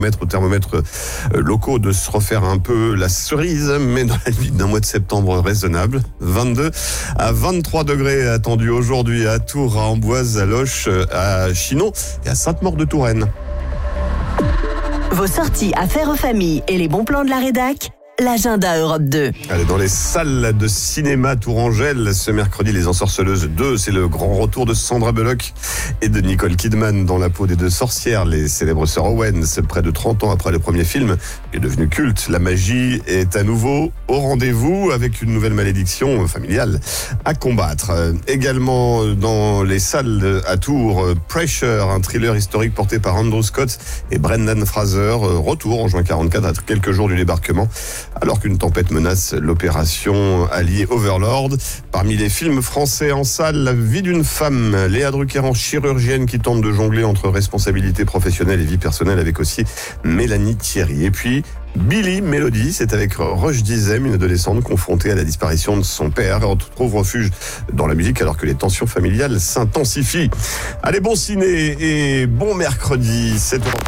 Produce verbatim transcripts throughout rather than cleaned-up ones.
Mettre au thermomètre locaux de se refaire un peu la cerise, mais dans la limite d'un mois de septembre raisonnable. vingt-deux à vingt-trois degrés attendus aujourd'hui à Tours, à Amboise, à Loches, à Chinon et à Sainte-Maure-de-Touraine. Vos sorties affaires aux familles et les bons plans de la rédac, l'agenda Europe deux. Allez, dans les salles de cinéma Tourangelle, ce mercredi, Les Ensorceleuses deux, c'est le grand retour de Sandra Bullock et de Nicole Kidman dans La peau des deux sorcières, les célèbres sœurs Owens, près de trente ans après le premier film, qui est devenu culte. La magie est à nouveau au rendez-vous avec une nouvelle malédiction familiale à combattre. Également dans les salles à Tours, Pressure, un thriller historique porté par Andrew Scott et Brendan Fraser, retour en juin quarante-quatre à quelques jours du débarquement, alors qu'une tempête menace l'opération alliée Overlord. Parmi les films français en salle, La vie d'une femme, Léa Drucker en chirurgienne qui tente de jongler entre responsabilité professionnelle et vie personnelle avec aussi Mélanie Thierry. Et puis Billy Melody, c'est avec Roche Dizem, une adolescente confrontée à la disparition de son père. Elle retrouve refuge dans la musique alors que les tensions familiales s'intensifient. Allez, bon ciné et bon mercredi, sept heures.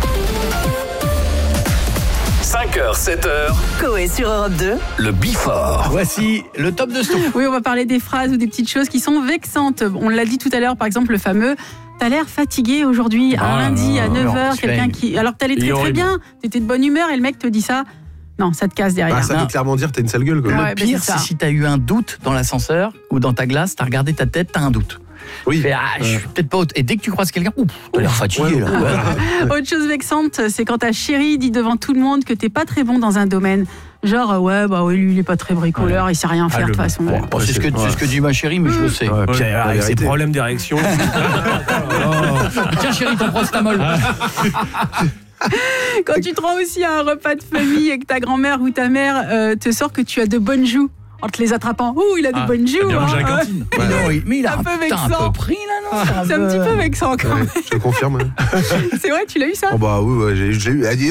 cinq heures, sept heures. Coé sur Europe deux. Le Before. Voici le top de Stouff. Oui, on va parler des phrases ou des petites choses qui sont vexantes. On l'a dit tout à l'heure, par exemple, le fameux « T'as l'air fatigué aujourd'hui, un Ah, lundi à non, neuf non, heures, c'est quelqu'un dingue. qui... Alors que t'allais très Il est très horrible. bien, t'étais de bonne humeur et le mec te dit ça. Non, ça te casse derrière. Ah, ça veut clairement dire que t'as une sale gueule, quoi. Ouais, Le ben pire, c'est ça. c'est si t'as eu un doute dans l'ascenseur ou dans ta glace, t'as regardé ta tête, t'as un doute. Oui. Fais, ah, je suis peut-être pas haute. Et dès que tu croises quelqu'un, ouf, t'as l'air fatigué là. Ouais. Autre chose vexante, c'est quand ta chérie dit devant tout le monde que t'es pas très bon dans un domaine. Genre, euh, ouais, bah oui, lui, il est pas très bricoleur, il sait rien faire de toute façon. Bon, bon, c'est ce que, c'est ce que dit ma chérie, mais je le sais. Ouais, Puis, la avec ses vérité. problèmes d'érection. Tiens chérie, ton prostamol. Quand tu te rends aussi à un repas de famille et que ta grand-mère ou ta mère euh, te sort que tu as de bonnes joues, en te les attrapant, ouh, il a de Ah, bonnes joues. bien mangé à la hein. cantine. Mais non, il- mais il a Un un, peu putain, un vexant. peu pris là, non C'est un petit peu vexant quand Ouais, même. je te confirme. C'est vrai, tu l'as eu ça? Oh bah oui, ouais, j'ai, j'ai eu. Elle dit,